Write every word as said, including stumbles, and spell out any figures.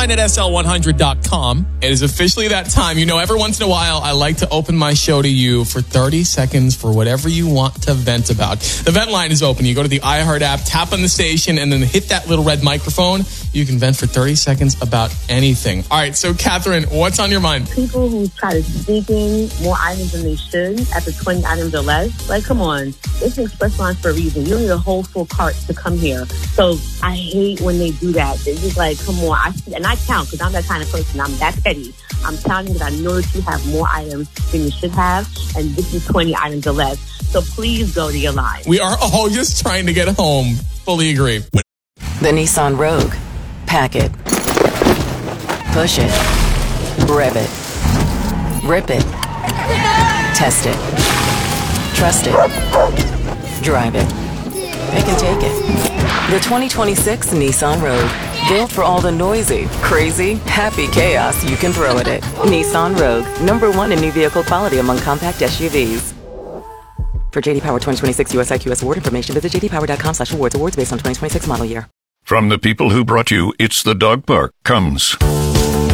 online at S L one hundred dot com. It is officially that time. You know, every once in a while, I like to open my show to you for thirty seconds for whatever you want to vent about. The vent line is open. You go to the iHeart app, tap on the station, and then hit that little red microphone. You can vent for thirty seconds about anything. All right, so Catherine, what's on your mind? People who try to sneak in more items than they should after twenty items or less. Like, come on. It's an express line for a reason. You don't need a whole full cart to come here. So I hate when they do that. They're just like, come on. I, and I count because I'm that kind of person. I'm that petty. I'm counting because I know that you have more items than you should have. And this is twenty items or less. So please go to your line. We are all just trying to get home. Fully agree. The Nissan Rogue. Pack it. Push it. Rev it. Rip it. Test it. Trust it. Drive it. Pick and take it. The twenty twenty-six Nissan Rogue. Built for all the noisy, crazy, happy chaos you can throw at it. Nissan Rogue. Number one in new vehicle quality among compact S U Vs. For J D Power twenty twenty-six U S I Q S award information, visit j d power dot com slash awards. Awards based on twenty twenty-six model year. From the people who brought you It's the Dog Park comes